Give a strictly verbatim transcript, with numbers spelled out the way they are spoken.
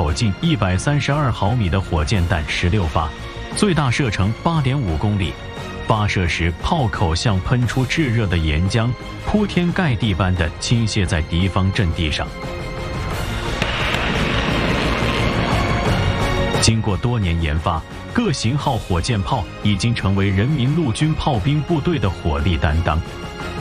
口径一百三十二毫米的火箭弹十六发，最大射程八点五公里。发射时，炮口像喷出炙热的岩浆，铺天盖地般地倾泻在敌方阵地上。经过多年研发，各型号火箭炮已经成为人民陆军炮兵部队的火力担当。